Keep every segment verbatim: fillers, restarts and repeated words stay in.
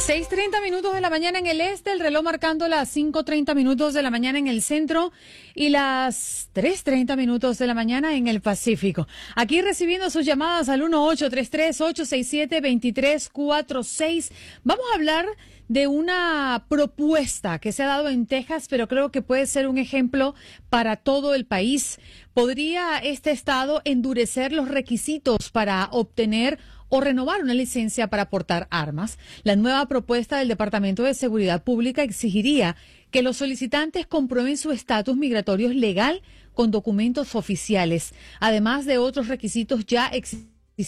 seis treinta minutos de la mañana en el este, el reloj marcando las cinco treinta minutos de la mañana en el centro y las tres treinta minutos de la mañana en el Pacífico. Aquí recibiendo sus llamadas al uno ocho tres tres, ocho seis siete, dos tres cuatro seis. Vamos a hablar de una propuesta que se ha dado en Texas, pero creo que puede ser un ejemplo para todo el país. ¿Podría este estado endurecer los requisitos para obtener o renovar una licencia para portar armas? La nueva propuesta del Departamento de Seguridad Pública exigiría que los solicitantes comprueben su estatus migratorio legal con documentos oficiales, además de otros requisitos ya existentes.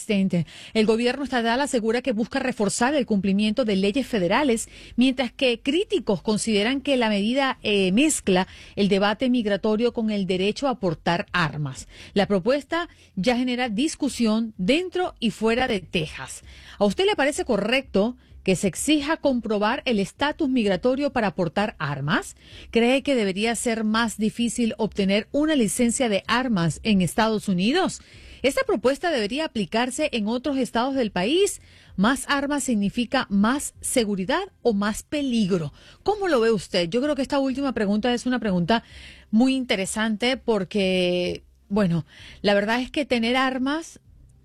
El gobierno estatal asegura que busca reforzar el cumplimiento de leyes federales, mientras que críticos consideran que la medida eh, mezcla el debate migratorio con el derecho a portar armas. La propuesta ya genera discusión dentro y fuera de Texas. ¿A usted le parece correcto que se exija comprobar el estatus migratorio para portar armas? ¿Cree que debería ser más difícil obtener una licencia de armas en Estados Unidos? ¿Esta propuesta debería aplicarse en otros estados del país? ¿Más armas significa más seguridad o más peligro? ¿Cómo lo ve usted? Yo creo que esta última pregunta es una pregunta muy interesante porque, bueno, la verdad es que tener armas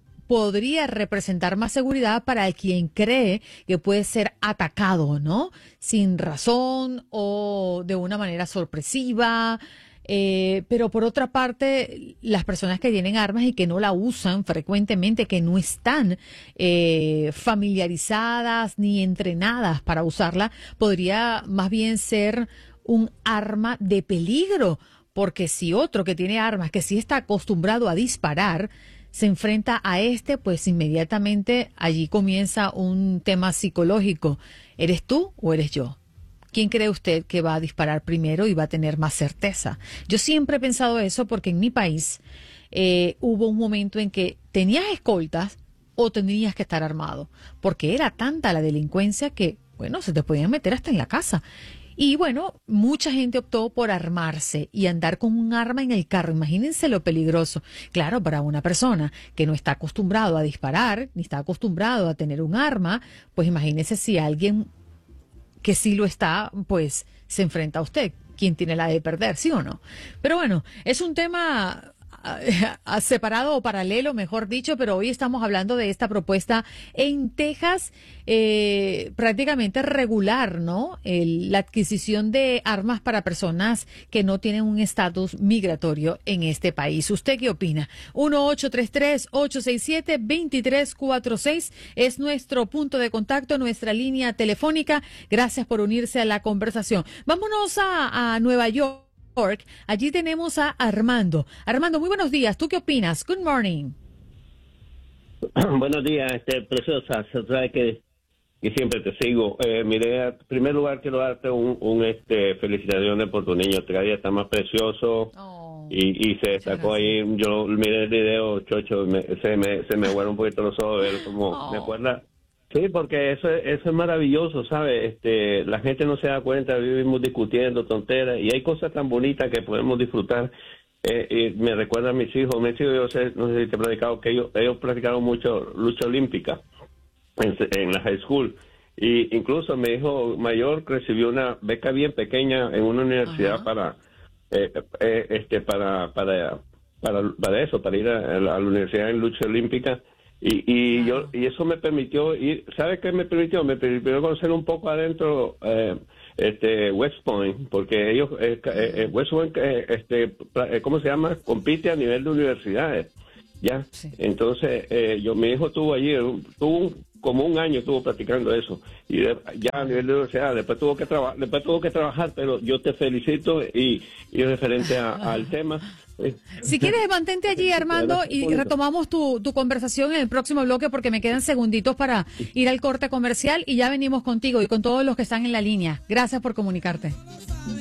podría representar más seguridad para el quien cree que puede ser atacado, ¿no? Sin razón o de una manera sorpresiva. Eh, pero por otra parte, las personas que tienen armas y que no la usan frecuentemente, que no están eh, familiarizadas ni entrenadas para usarla, podría más bien ser un arma de peligro, porque si otro que tiene armas, que sí está acostumbrado a disparar, se enfrenta a este, pues inmediatamente allí comienza un tema psicológico. ¿Eres tú o eres yo? ¿Quién cree usted que va a disparar primero y va a tener más certeza? Yo siempre he pensado eso porque en mi país eh, hubo un momento en que tenías escoltas o tenías que estar armado, porque era tanta la delincuencia que, bueno, se te podían meter hasta en la casa. Y bueno, mucha gente optó por armarse y andar con un arma en el carro. Imagínense lo peligroso. Claro, para una persona que no está acostumbrado a disparar, ni está acostumbrado a tener un arma, pues imagínense si alguien que sí lo está, pues se enfrenta a usted. ¿Quién tiene la de perder, sí o no? Pero bueno, es un tema uh, separado o paralelo, mejor dicho, pero hoy estamos hablando de esta propuesta en Texas, eh, prácticamente regular, ¿no? El, la adquisición de armas para personas que no tienen un estatus migratorio en este país. ¿Usted qué opina? uno ocho tres tres, ocho seis siete, dos tres cuatro seis es nuestro punto de contacto, nuestra línea telefónica. Gracias por unirse a la conversación. Vámonos a, a Nueva York. Allí tenemos a Armando. Armando, muy buenos días. ¿Tú qué opinas? Good morning. Buenos días, este, preciosa. Sabes que, que siempre te sigo. Eh, mire, en primer lugar quiero darte un, un este felicitaciones por tu niño. Cada día está más precioso. Oh, y, y se destacó ahí. Yo miré el video, chocho, me, se me se me vuelven un poquito los ojos. Ver como, oh. ¿Me acuerdas? Sí, porque eso, eso es maravilloso, ¿sabes? Este, la gente no se da cuenta, vivimos discutiendo tonteras y hay cosas tan bonitas que podemos disfrutar. Eh, y me recuerda a mis hijos, mis hijos, yo sé, no sé si te he platicado, que ellos, ellos practicaron mucho lucha olímpica en, en la high school. Y incluso mi hijo mayor recibió una beca bien pequeña en una universidad uh-huh. para, eh, eh, este, para, para, para, para eso, para ir a, a la universidad en lucha olímpica. Y, y yo y eso me permitió ir, ¿sabes qué me permitió? Me permitió conocer un poco adentro eh, este West Point, porque ellos eh, eh, West Point eh, este ¿cómo se llama? Compite a nivel de universidades, ya. Sí. Entonces eh, yo mi hijo estuvo allí, tuvo como un año estuvo practicando eso y de, ya a nivel de universidad después tuvo que trabajar, después tuvo que trabajar, pero yo te felicito y, y referente a, al tema. Si quieres, mantente allí, Armando, y retomamos tu, tu conversación en el próximo bloque porque me quedan segunditos para ir al corte comercial y ya venimos contigo y con todos los que están en la línea. Gracias por comunicarte.